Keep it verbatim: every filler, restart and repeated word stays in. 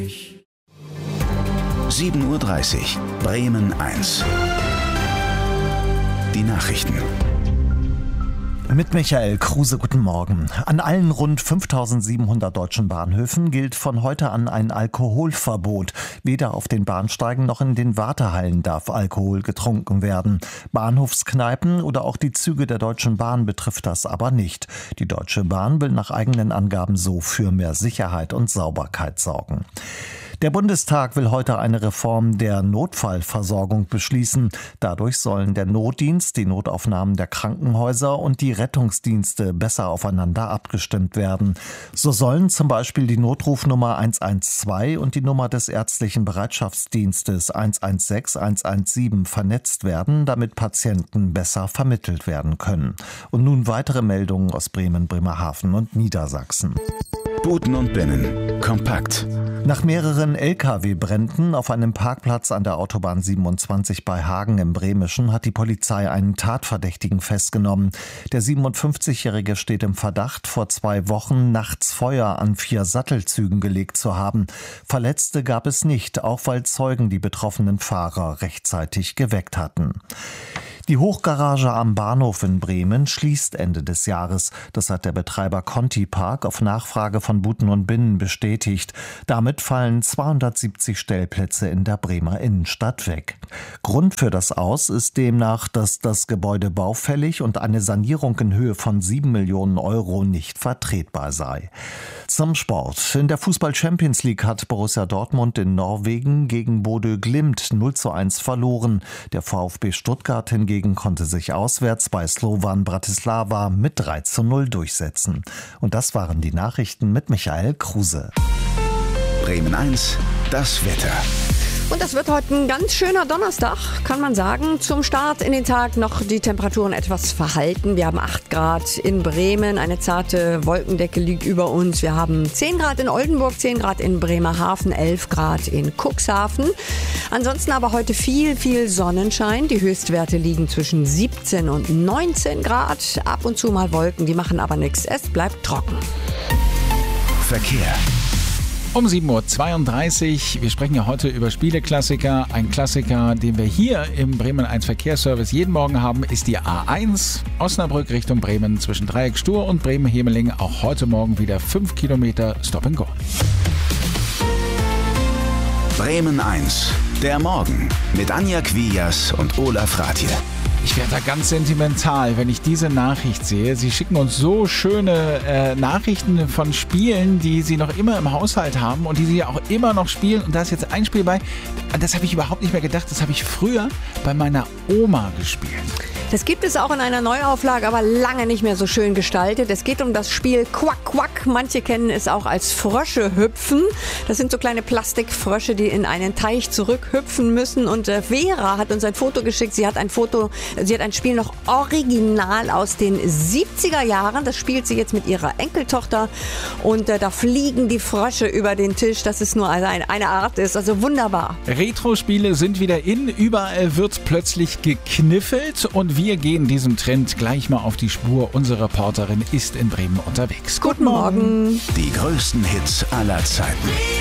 sieben Uhr dreißig, Bremen eins. Die Nachrichten. Mit Michael Kruse, guten Morgen. An allen rund fünftausendsiebenhundert deutschen Bahnhöfen gilt von heute an ein Alkoholverbot. Weder auf den Bahnsteigen noch in den Wartehallen darf Alkohol getrunken werden. Bahnhofskneipen oder auch die Züge der Deutschen Bahn betrifft das aber nicht. Die Deutsche Bahn will nach eigenen Angaben so für mehr Sicherheit und Sauberkeit sorgen. Der Bundestag will heute eine Reform der Notfallversorgung beschließen. Dadurch sollen der Notdienst, die Notaufnahmen der Krankenhäuser und die Rettungsdienste besser aufeinander abgestimmt werden. So sollen zum Beispiel die Notrufnummer eins eins zwei und die Nummer des ärztlichen Bereitschaftsdienstes eins eins sechs, eins eins sieben vernetzt werden, damit Patienten besser vermittelt werden können. Und nun weitere Meldungen aus Bremen, Bremerhaven und Niedersachsen. Buten und Binnen. Kompakt. Nach mehreren L K W-Bränden auf einem Parkplatz an der Autobahn siebenundzwanzig bei Hagen im Bremischen hat die Polizei einen Tatverdächtigen festgenommen. Der siebenundfünfzigjährige steht im Verdacht, vor zwei Wochen nachts Feuer an vier Sattelzügen gelegt zu haben. Verletzte gab es nicht, auch weil Zeugen die betroffenen Fahrer rechtzeitig geweckt hatten. Die Hochgarage am Bahnhof in Bremen schließt Ende des Jahres. Das hat der Betreiber Conti Park auf Nachfrage von Buten und Binnen bestätigt. Damit fallen zweihundertsiebzig Stellplätze in der Bremer Innenstadt weg. Grund für das Aus ist demnach, dass das Gebäude baufällig und eine Sanierung in Höhe von sieben Millionen Euro nicht vertretbar sei. Zum Sport. In der Fußball-Champions League hat Borussia Dortmund in Norwegen gegen Bodø Glimt null zu eins verloren. Der VfB Stuttgart hingegen konnte sich auswärts bei Slovan Bratislava mit drei zu null durchsetzen. Und das waren die Nachrichten mit Michael Kruse. Bremen eins, das Wetter. Und das wird heute ein ganz schöner Donnerstag, kann man sagen. Zum Start in den Tag noch die Temperaturen etwas verhalten. Wir haben acht Grad in Bremen, eine zarte Wolkendecke liegt über uns. Wir haben zehn Grad in Oldenburg, zehn Grad in Bremerhaven, elf Grad in Cuxhaven. Ansonsten aber heute viel, viel Sonnenschein. Die Höchstwerte liegen zwischen siebzehn und neunzehn Grad. Ab und zu mal Wolken, die machen aber nichts. Es bleibt trocken. Verkehr. Um sieben Uhr zweiunddreißig. Wir sprechen ja heute über Spieleklassiker. Ein Klassiker, den wir hier im Bremen eins Verkehrsservice jeden Morgen haben, ist die A eins. Osnabrück Richtung Bremen zwischen Dreieck-Stur und Bremen-Hemeling. Auch heute Morgen wieder fünf Kilometer Stop and Go. Bremen eins. Der Morgen mit Anja Quias und Olaf Ratje. Ich werde da ganz sentimental, wenn ich diese Nachricht sehe. Sie schicken uns so schöne äh, Nachrichten von Spielen, die Sie noch immer im Haushalt haben und die Sie auch immer noch spielen. Und da ist jetzt ein Spiel bei, das habe ich überhaupt nicht mehr gedacht, das habe ich früher bei meiner Oma gespielt. Das gibt es auch in einer Neuauflage, aber lange nicht mehr so schön gestaltet. Es geht um das Spiel Quack Quack. Manche kennen es auch als Frösche hüpfen. Das sind so kleine Plastikfrösche, die in einen Teich zurückhüpfen müssen. Und äh, Vera hat uns ein Foto geschickt. Sie hat ein Foto, sie hat ein Spiel noch original aus den siebziger Jahren. Das spielt sie jetzt mit ihrer Enkeltochter. Und äh, da fliegen die Frösche über den Tisch, dass es nur eine, eine Art ist. Also wunderbar. Retro-Spiele sind wieder in. Überall wird plötzlich gekniffelt und wir gehen diesem Trend gleich mal auf die Spur. Unsere Reporterin ist in Bremen unterwegs. Guten Morgen. Die größten Hits aller Zeiten.